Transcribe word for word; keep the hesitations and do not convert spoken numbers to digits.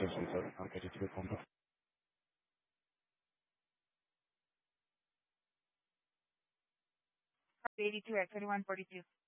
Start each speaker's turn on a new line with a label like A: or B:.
A: session, sir. I'll get it to your phone.
B: eighty-two at twenty-one forty-two.